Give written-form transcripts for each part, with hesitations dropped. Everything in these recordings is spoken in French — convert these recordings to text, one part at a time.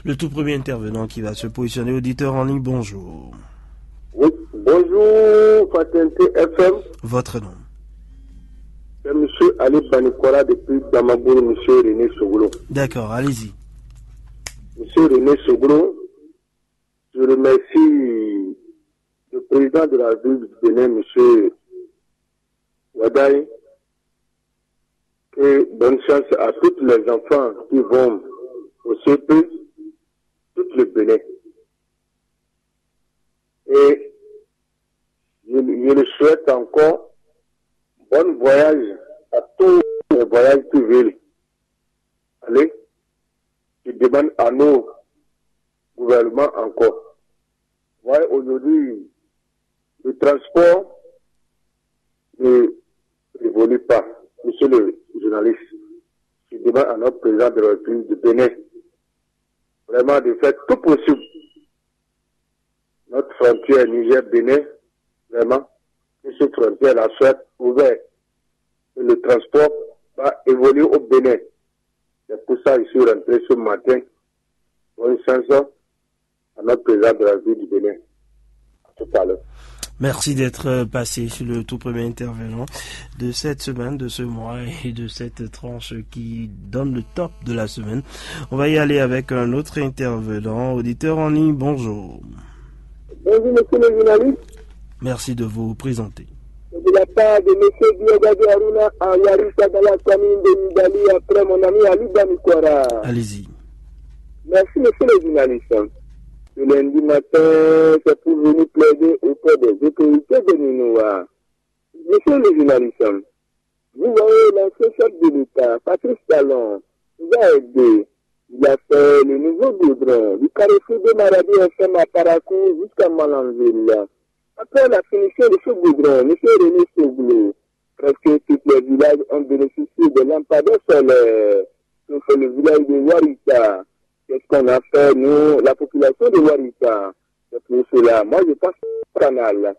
Le tout premier intervenant qui va se positionner, auditeur en ligne, bonjour. Oui, bonjour, Fatente FM. Votre nom? C'est M. Ali Banikora depuis Damabour, M. René Sogolo. D'accord, allez-y. M. René Sogolo, je remercie le président de la ville du Bénin, M. Wadaï, et bonne chance à tous les enfants qui vont au CP, tout le Bénin. Et je le souhaite encore bon voyage à tous les voyages qui veulent. Allez, je demande à nos gouvernements encore. Voyez, aujourd'hui, le transport ne évolue pas. Monsieur le journaliste, je demande à notre président de la République du Bénin vraiment de faire tout possible. Notre frontière Niger-Bénin, vraiment, que cette frontière-là soit ouverte. Et le transport va évoluer au Bénin. C'est pour ça que je suis rentré ce matin pour une chanson à notre président de la ville du Bénin. À tout à l'heure. Merci d'être passé sur le tout premier intervenant de cette semaine, de ce mois et de cette tranche qui donne le top de la semaine. On va y aller avec un autre intervenant, auditeur en ligne, bonjour. Bonjour monsieur le journaliste. Merci de vous présenter. De la part de monsieur Diogadi Aruna en Yarissa dans la commune de Nidali après mon ami Ali Banikora. Allez-y. Merci monsieur le journaliste. Le lundi matin, c'est pour venir plaider auprès des autorités de Ninoua. Monsieur le journaliste, vous voyez l'ancien chef de l'État, Patrice Talon, nous a aidé. Il a fait le nouveau goudron du carrefour de Maradi FM à Parakou jusqu'à Malanville. Après la finition de ce goudron, M. René Soglo, presque tous les villages ont bénéficié de lampadaires solaires, sauf le village de Warita. Qu'est-ce qu'on a fait, nous, la population de Warita? C'est pour cela. Moi, je passe au canal.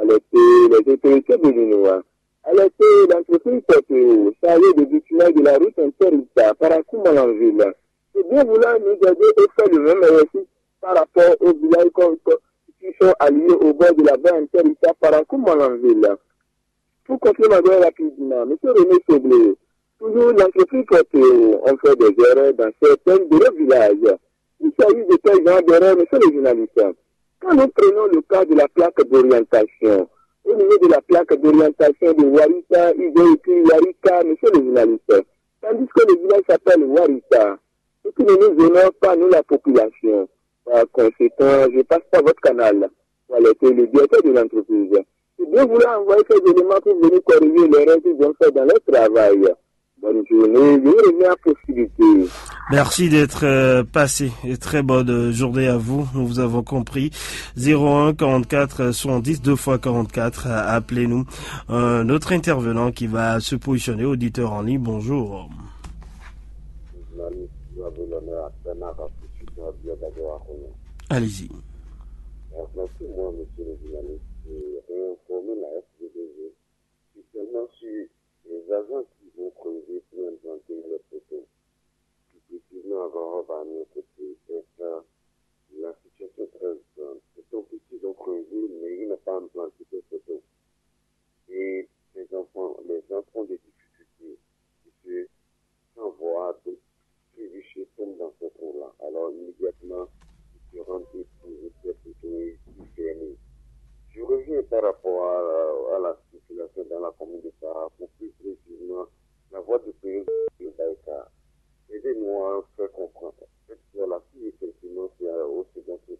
Les autorités de l'Union. Elle était l'entreprise PTO, chargée de bitumer de la route interrita, Parakou Malanville. C'est bien vouloir nous aider et faire le même exercice par rapport aux villages qui sont alliés au bord de la voie interrita, Parakou Malanville. Pour continuer ma voix rapidement, M. René Seblé, toujours l'entreprise PTO, on fait des erreurs dans certains de nos villages. Il s'agit de quel genre d'erreur, M. le journaliste? Quand nous prenons le cas de la plaque d'orientation, au niveau de la plaque d'orientation de Warita, il y a écrit Warika, monsieur le journaliste. Tandis que le village s'appelle Warita. Et que nous ne nous honorons pas, nous, la population. Par conséquent, je passe par votre canal. Voilà, c'est le directeur de l'entreprise. C'est bien vouloir envoyer ces éléments pour venir corriger l'erreur qu'ils ont fait dans leur travail. Bonne journée, je vous reviens à possibilité. Merci d'être passé et très bonne journée à vous. Nous vous avons compris. 01 44 70 2 fois 44. Appelez-nous. Un autre intervenant qui va se positionner, auditeur en ligne. Bonjour. Allez-y. Merci, moi, monsieur le journaliste, de réinformer la FDDG, spécialement sur les agents qui vont creuser pour implanter les poteaux. Plus précisément, avant, on va à nos côtés, c'est ça, la situation est très simple. Ce sont petits qui ont creusé, mais ils n'ont pas implanté les poteaux. Et les enfants ont des difficultés, puisque sans voir d'autres trébuchés tombent dans ce trou-là. Alors, immédiatement, ils se rendent et trouvent ces poteaux fermés. Je reviens par rapport à la circulation dans la commune de